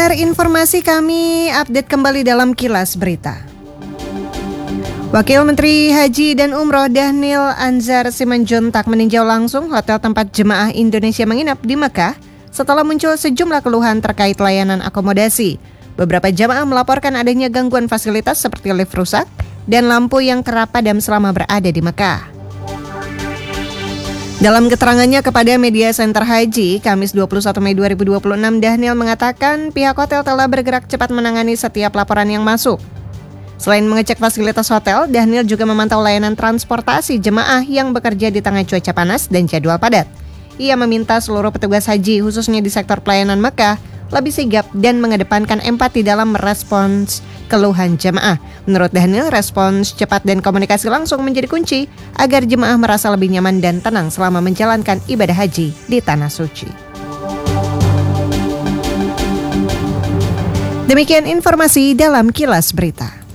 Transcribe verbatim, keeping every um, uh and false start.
Pendengar informasi kami update kembali dalam Kilas Berita. Wakil Menteri Haji dan Umroh Dhanil Anzar Simanjuntak meninjau langsung hotel tempat jemaah Indonesia menginap di Mekah setelah muncul sejumlah keluhan terkait layanan akomodasi. Beberapa jemaah melaporkan adanya gangguan fasilitas seperti lift rusak dan lampu yang kerap padam selama berada di Mekah. Dalam keterangannya kepada Media Center Haji, Kamis dua puluh satu Mei dua ribu dua puluh enam, Dhanil mengatakan pihak hotel telah bergerak cepat menangani setiap laporan yang masuk. Selain mengecek fasilitas hotel, Dhanil juga memantau layanan transportasi jemaah yang bekerja di tengah cuaca panas dan jadwal padat. Ia meminta seluruh petugas haji, khususnya di sektor pelayanan Mekah, lebih sigap dan mengedepankan empati dalam merespons keluhan jemaah. Menurut Dhanil, respons cepat dan komunikasi langsung menjadi kunci agar jemaah merasa lebih nyaman dan tenang selama menjalankan ibadah haji di Tanah Suci. Demikian informasi dalam Kilas Berita.